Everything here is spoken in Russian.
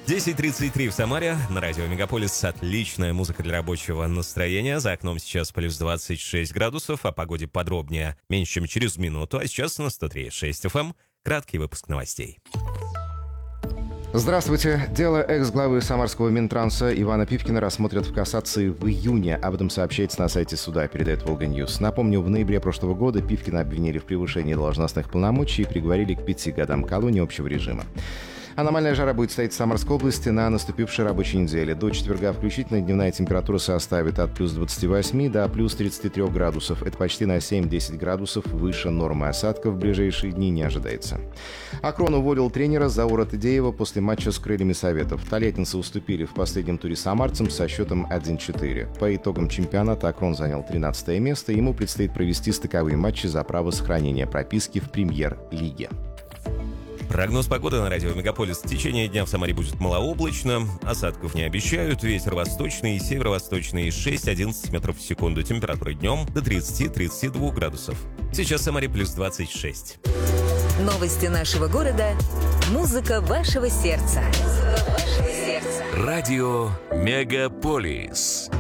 10:33 в Самаре. На радио Мегаполис отличная музыка для рабочего настроения. За окном сейчас плюс 26 градусов. О погоде подробнее меньше, чем через минуту. А сейчас на 103.6 FM краткий выпуск новостей. Здравствуйте. Дело экс-главы самарского Минтранса Ивана Пивкина рассмотрят в кассации в июне. Об этом сообщается на сайте суда, передает Волга-Ньюс. Напомню, в ноябре прошлого года Пивкина обвинили в превышении должностных полномочий и приговорили к 5 годам колонии общего режима. Аномальная жара будет стоять в Самарской области на наступившей рабочей неделе. До четверга включительно дневная температура составит от плюс 28 до плюс 33 градусов. Это почти на 7-10 градусов выше нормы. Осадков в ближайшие дни не ожидается. Акрон уволил тренера Заура Тыдеева после матча с Крыльями Советов. Тольяттинцы уступили в последнем туре самарцам со счетом 1-4. По итогам чемпионата Акрон занял 13 место. Ему предстоит провести стыковые матчи за право сохранения прописки в премьер-лиге. Прогноз погоды на радио Мегаполис. В течение дня в Самаре будет малооблачно, осадков не обещают, ветер восточный и северо-восточный 6-11 метров в секунду, температура днем до 30-32 градусов. Сейчас в Самаре плюс 26. Новости нашего города, музыка вашего сердца. Радио Мегаполис.